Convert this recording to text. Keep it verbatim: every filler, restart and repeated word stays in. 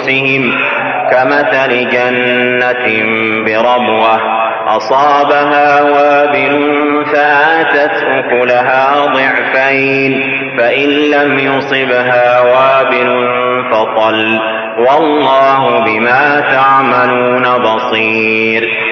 أنفسهم كمثل جنة بربوة أصابها وابل فآتت أكلها ضعفين فإن لم يصبها وابل فطل والله بما تعملون بصير.